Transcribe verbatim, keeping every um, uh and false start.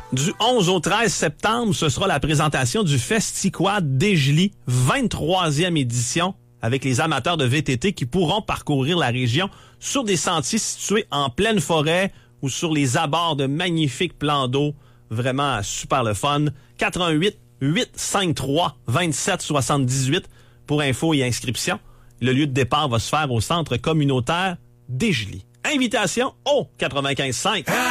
Du onze au treize septembre, ce sera la présentation du FestiQuad Desjely, vingt-troisième édition, avec les amateurs de V T T qui pourront parcourir la région sur des sentiers situés en pleine forêt ou sur les abords de magnifiques plans d'eau. Vraiment super le fun. quatre un huit, huit cinq trois, deux sept sept huit pour info et inscription. Le lieu de départ va se faire au centre communautaire Desjely. Invitation au quatre-vingt-quinze cinq.